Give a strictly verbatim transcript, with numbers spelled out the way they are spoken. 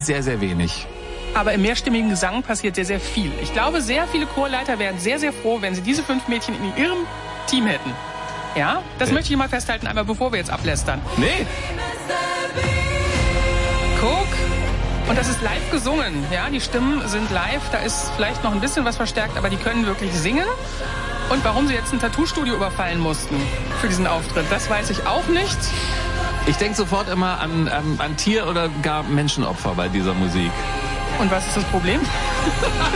sehr, sehr wenig. Aber im mehrstimmigen Gesang passiert sehr, sehr viel. Ich glaube, sehr viele Chorleiter wären sehr, sehr froh, wenn sie diese fünf Mädchen in ihrem Team hätten. Ja, das nee. möchte ich mal festhalten, einmal bevor wir jetzt ablästern. Nee. Guck. Und das ist live gesungen. Ja, die Stimmen sind live. Da ist vielleicht noch ein bisschen was verstärkt, aber die können wirklich singen. Und warum sie jetzt ein Tattoo-Studio überfallen mussten für diesen Auftritt, das weiß ich auch nicht. Ich denke sofort immer an, an, an Tier- oder gar Menschenopfer bei dieser Musik. Und was ist das Problem?